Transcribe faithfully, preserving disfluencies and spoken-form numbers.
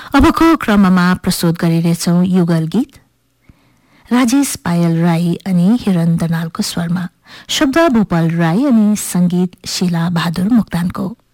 अबको क्रममा प्रस्तुत गरिरहेछौं युगल गीत राजेश पायल राई अनि हिरण दनालको स्वरमा, शब्द भूपाल राई अनि संगीत शीला बहादुर मुक्तानको।